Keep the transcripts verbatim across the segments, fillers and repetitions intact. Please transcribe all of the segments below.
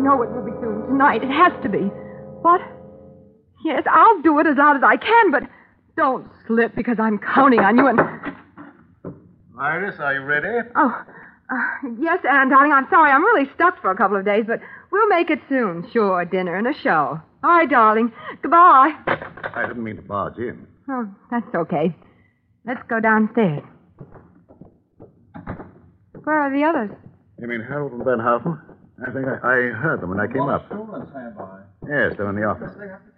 know it will be soon. Tonight. It has to be. What? Yes, I'll do it as loud as I can, but don't slip because I'm counting on you and... Iris, are you ready? Oh, uh, yes, Anne, darling. I'm sorry. I'm really stuck for a couple of days, but we'll make it soon. Sure, dinner and a show. All right, darling. Goodbye. I didn't mean to barge in. Oh, that's okay. Let's go downstairs. Where are the others? You mean Harold and Van Houten? I think I, I heard them when I came up. Yes, they're in the office.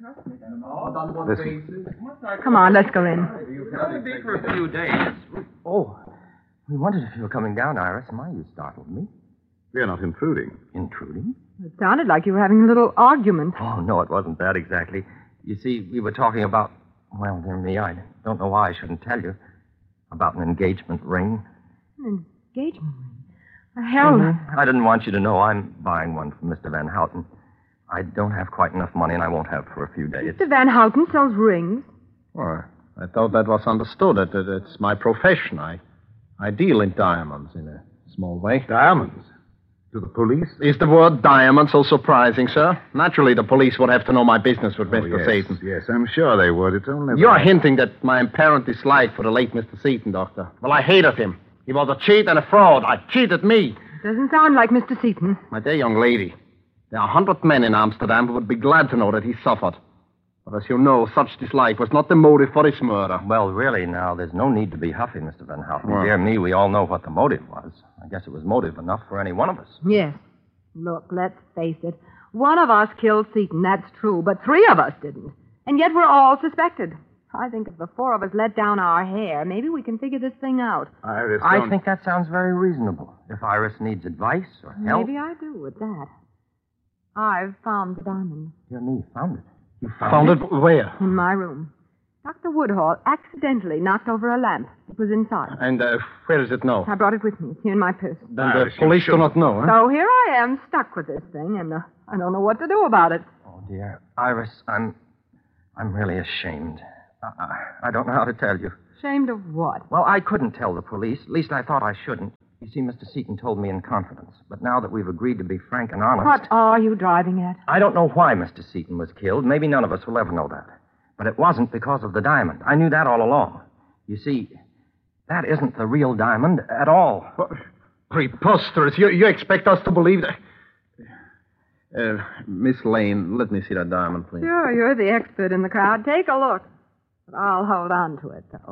Listen. Come on, let's go in. Only be for a few days. Oh, we wondered if you were coming down, Iris. My, you startled me. We're not intruding. Intruding? It sounded like you were having a little argument. Oh, no, it wasn't that exactly. You see, we were talking about, well, dear me, I don't know why I shouldn't tell you, about an engagement ring. An engagement ring? Hell, Mm-hmm. I didn't want you to know I'm buying one from Mister Van Houten. I don't have quite enough money, and I won't have for a few days. Mister Van Houten sells rings. Well, I thought that was understood. That that it's my profession. I, I deal in diamonds in a small way. Diamonds? To the police? Is the word diamond so surprising, sir? Naturally, the police would have to know my business with Oh, Mister yes, Seaton. Yes, I'm sure they would. It's only... You're that- hinting that my apparent dislike for the late Mister Seaton, Doctor. Well, I hated him. He was a cheat and a fraud. I cheated me. Doesn't sound like Mister Seaton. My dear young lady, there are a hundred men in Amsterdam who would be glad to know that he suffered. But as you know, such dislike was not the motive for his murder. Well, really, now, there's no need to be huffy, Mister Van Houten. Well- Dear me, we all know what the motive was. I guess it was motive enough for any one of us. Yes. Look, let's face it. One of us killed Seaton, that's true, but three of us didn't. And yet we're all suspected. I think if the four of us let down our hair, maybe we can figure this thing out. Iris, I don't- think that sounds very reasonable. If Iris needs advice or help... Maybe I do with that. I've found the diamond Dear me, found it. You found, Found it? it where? in my room. Doctor Woodhall accidentally knocked over a lamp. It was inside. And uh, where is it now? I brought it with me. It's here in my purse. Then Iris, the you police do shouldn't. not know, huh? So here I am, stuck with this thing, and uh, I don't know what to do about it. Oh, dear. Iris, I'm... I'm really ashamed. I, I, I don't know how to tell you. Ashamed of what? Well, I couldn't tell the police. At least I thought I shouldn't. You see, Mister Seaton told me in confidence. But now that we've agreed to be frank and honest... What are you driving at? I don't know why Mister Seaton was killed. Maybe none of us will ever know that. But it wasn't because of the diamond. I knew that all along. You see, that isn't the real diamond at all. What? Preposterous. You, you expect us to believe that? Uh, Miss Lane, let me see that diamond, please. Sure, you're the expert in the crowd. Take a look. But I'll hold on to it, though.